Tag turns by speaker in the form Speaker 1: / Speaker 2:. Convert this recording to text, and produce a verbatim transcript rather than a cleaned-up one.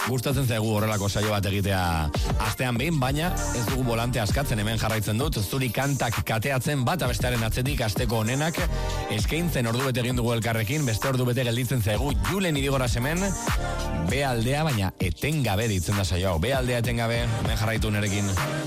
Speaker 1: gustatzen zaigu horrelako saio bat egitea astean behin, baina ez dugu volante askatzen, hemen jarraitzen dut, zuri kantak kateatzen bat abestearen atzetik asteko honenak eskaintzen ordu bete egin dugu elkarrekin, beste ordu bete gelditzen zaigu Julen Irigoras hemen, be aldea, baina etengabe ditzen da saio hau, be aldea etengabe, hemen jarraitu nerekin.